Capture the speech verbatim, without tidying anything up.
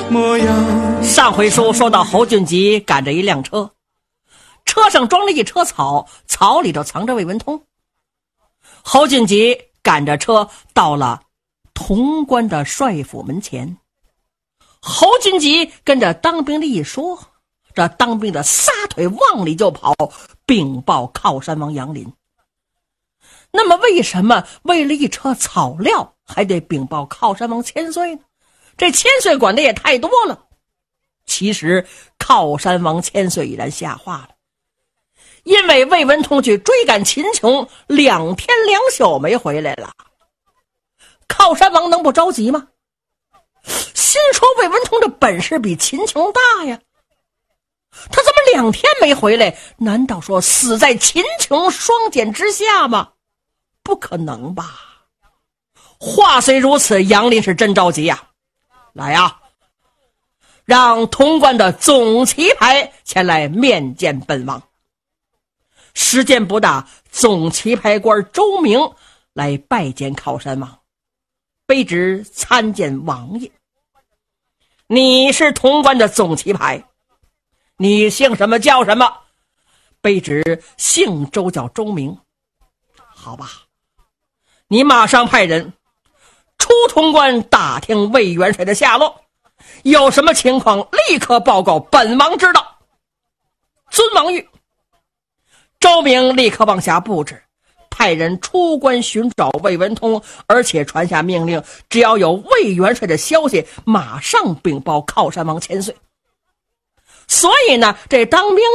模样。 上回书说到侯俊吉赶着一辆车，车上装了一车草，草里头藏着魏文通。侯俊吉赶着车到了潼关的帅府门前，侯俊吉跟着当兵的一说，这当兵的撒腿往里就跑，禀报靠山王杨林。那么为什么为了一车草料还得禀报靠山王千岁呢？这千岁管的也太多了。其实靠山王千岁已然下话了，因为魏文通去追赶秦琼，两天两宿没回来了。靠山王能不着急吗？心说魏文通的本事比秦琼大呀，他怎么两天没回来？难道说死在秦琼双锏之下吗？不可能吧。话虽如此，杨林是真着急呀、啊。来呀、啊，让潼关的总旗牌前来面见本王。时间不大，总旗牌官周明来拜见靠山王，卑职参见王爷。你是潼关的总旗牌，你姓什么叫什么？卑职姓周，叫周明。好吧，你马上派人出潼关打听魏元帅的下落，有什么情况立刻报告本王知道。遵王谕。周明立刻往下布置，派人出关寻找魏文通，而且传下命令，只要有魏元帅的消息，马上禀报靠山王千岁。所以呢，这当兵